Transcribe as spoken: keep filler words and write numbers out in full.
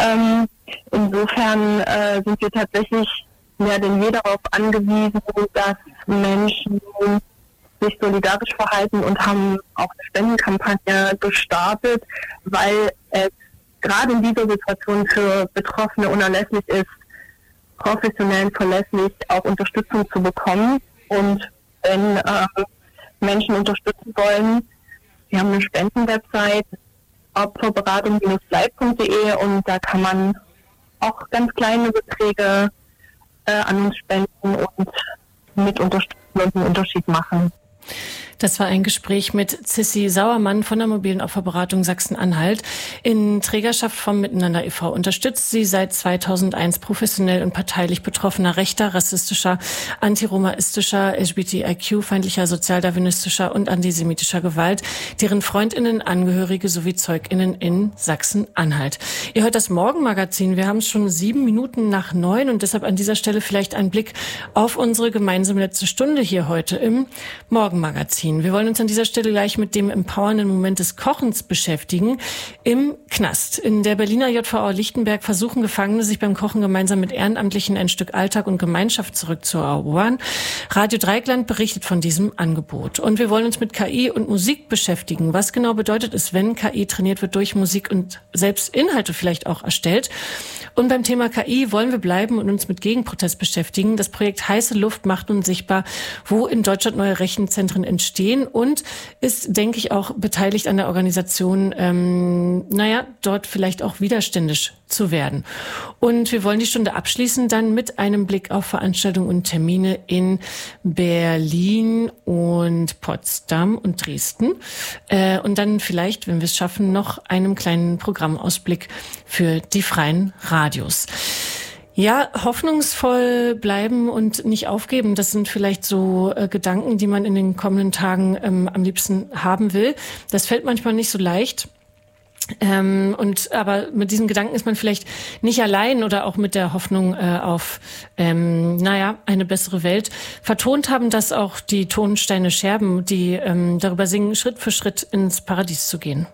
Ähm, insofern äh, sind wir tatsächlich mehr denn je darauf angewiesen, dass Menschen sich solidarisch verhalten und haben auch eine Spendenkampagne gestartet, weil es gerade in dieser Situation für Betroffene unerlässlich ist, professionell und verlässlich auch Unterstützung zu bekommen. Und wenn äh, Menschen unterstützen wollen, wir haben eine Spendenwebsite, opferberatung Bindestrich leib punkt de, und da kann man auch ganz kleine Beträge äh, an uns spenden und mit unterstützen und einen Unterschied machen. Das war ein Gespräch mit Zissi Sauermann von der mobilen Opferberatung Sachsen-Anhalt. In Trägerschaft vom Miteinander e V unterstützt sie seit zweitausendeins professionell und parteilich betroffener rechter, rassistischer, antiromaistischer, L G B T I Q-feindlicher, sozialdarwinistischer und antisemitischer Gewalt, deren FreundInnen, Angehörige sowie ZeugInnen in Sachsen-Anhalt. Ihr hört das Morgenmagazin. Wir haben es schon sieben Minuten nach neun und deshalb an dieser Stelle vielleicht ein Blick auf unsere gemeinsame letzte Stunde hier heute im Morgenmagazin. Wir wollen uns an dieser Stelle gleich mit dem empowernden Moment des Kochens beschäftigen. Im Knast. In der Berliner J V A Lichtenberg versuchen Gefangene, sich beim Kochen gemeinsam mit Ehrenamtlichen ein Stück Alltag und Gemeinschaft zurückzuerobern. Radio Dreieckland berichtet von diesem Angebot. Und wir wollen uns mit K I und Musik beschäftigen. Was genau bedeutet es, wenn K I trainiert wird durch Musik und selbst Inhalte vielleicht auch erstellt? Und beim Thema K I wollen wir bleiben und uns mit Gegenprotest beschäftigen. Das Projekt Heiße Luft macht nun sichtbar, wo in Deutschland neue Rechenzentren entstehen, und ist, denke ich, auch beteiligt an der Organisation, ähm, naja, dort vielleicht auch widerständisch zu werden. Und wir wollen die Stunde abschließen dann mit einem Blick auf Veranstaltungen und Termine in Berlin und Potsdam und Dresden. Äh, und dann vielleicht, wenn wir es schaffen, noch einem kleinen Programmausblick für die freien Radios. Ja, hoffnungsvoll bleiben und nicht aufgeben, das sind vielleicht so äh, Gedanken, die man in den kommenden Tagen ähm, am liebsten haben will. Das fällt manchmal nicht so leicht. Ähm, und aber mit diesen Gedanken ist man vielleicht nicht allein, oder auch mit der Hoffnung äh, auf, ähm, naja, eine bessere Welt. Vertont haben das auch die Tonsteine Scherben, die ähm, darüber singen, Schritt für Schritt ins Paradies zu gehen.